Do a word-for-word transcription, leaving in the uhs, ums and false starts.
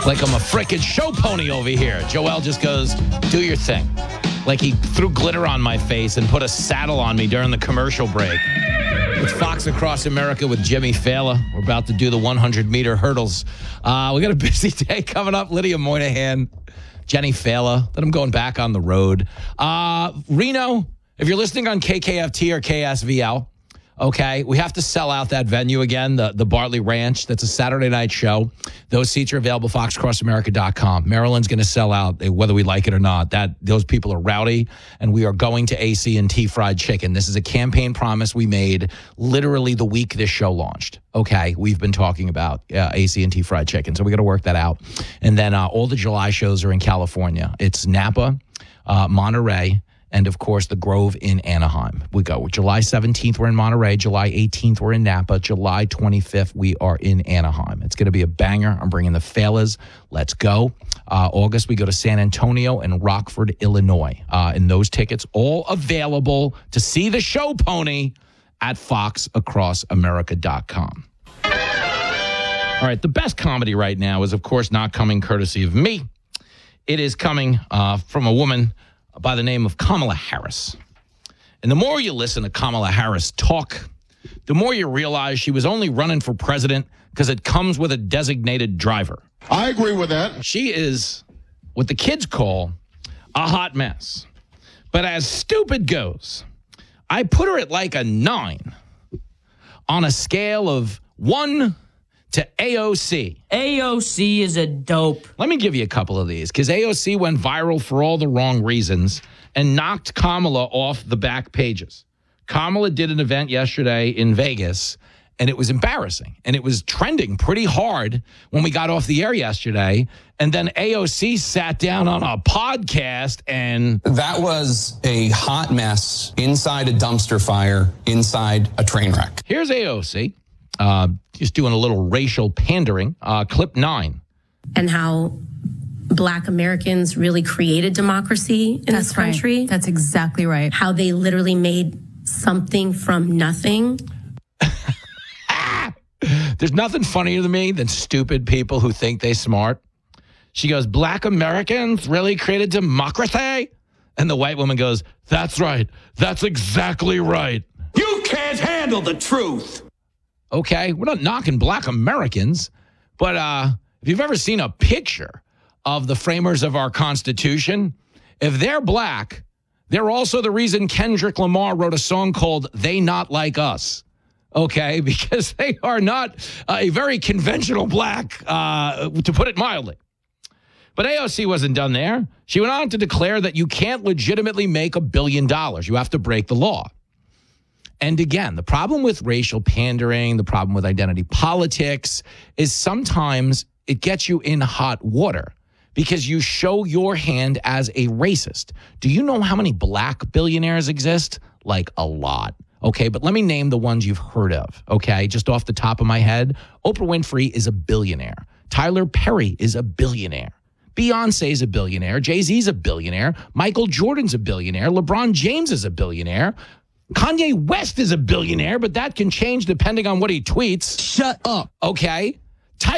Like I'm a frickin' show pony over here. Joel just goes, do your thing. Like he threw glitter on my face and put a saddle on me during the commercial break. It's Fox Across America with Jimmy Fallon. We're about to do the hundred-meter hurdles. Uh, we got a busy day coming up. Lydia Moynihan, Jenny Fallon. Then I'm going back on the road. Uh, Reno, if you're listening on K K F T or K S V L, okay, we have to sell out that venue again, the, the Bartley Ranch. That's a Saturday night show. Those seats are available, fox across america dot com. Maryland's going to sell out, whether we like it or not. That those people are rowdy, and we are going to A C and T Fried Chicken. This is a campaign promise we made literally the week this show launched. Okay, we've been talking about uh, A C and T Fried Chicken, so we got to work that out. And then uh, all the July shows are in California. It's Napa, uh, Monterey, and, of course, the Grove in Anaheim. We go. July seventeenth, we're in Monterey. July eighteenth, we're in Napa. July twenty-fifth, we are in Anaheim. It's going to be a banger. I'm bringing the Fellas. Let's go. Uh, August, we go to San Antonio and Rockford, Illinois. Uh, and those tickets all available to see the show pony at fox across america dot com. All right, the best comedy right now is, of course, not coming courtesy of me. It is coming uh, from a woman by the name of Kamala Harris. And the more you listen to Kamala Harris talk, the more you realize she was only running for president because it comes with a designated driver. I agree with that. She is what the kids call a hot mess. But as stupid goes, I put her at like a nine on a scale of one to A O C. A O C is a dope. Let me give you a couple of these, because A O C went viral for all the wrong reasons and knocked Kamala off the back pages. Kamala did an event yesterday in Vegas, and it was embarrassing. And it was trending pretty hard when we got off the air yesterday. And then A O C sat down on a podcast and... That was a hot mess inside a dumpster fire, inside a train wreck. Here's A O C. Uh, just doing a little racial pandering. Uh, clip nine. And how Black Americans really created democracy in That's this country. Right. That's exactly right. How they literally made something from nothing. There's nothing funnier to me than stupid people who think they smart. She goes, Black Americans really created democracy? And the white woman goes, that's right. That's exactly right. You can't handle the truth. Okay, we're not knocking Black Americans, but uh, if you've ever seen a picture of the framers of our Constitution, if they're Black, they're also the reason Kendrick Lamar wrote a song called They Not Like Us. Okay, because they are not uh, a very conventional Black, uh, to put it mildly. But A O C wasn't done there. She went on to declare that you can't legitimately make a billion dollars. You have to break the law. And again, the problem with racial pandering, the problem with identity politics is sometimes it gets you in hot water because you show your hand as a racist. Do you know how many Black billionaires exist? Like a lot. Okay, but let me name the ones you've heard of, okay, just off the top of my head. Oprah Winfrey is a billionaire. Tyler Perry is a billionaire. Beyonce is a billionaire. Jay-Z's a billionaire. Michael Jordan's a billionaire. LeBron James is a billionaire. Kanye West is a billionaire, but that can change depending on what he tweets. Shut up. Okay.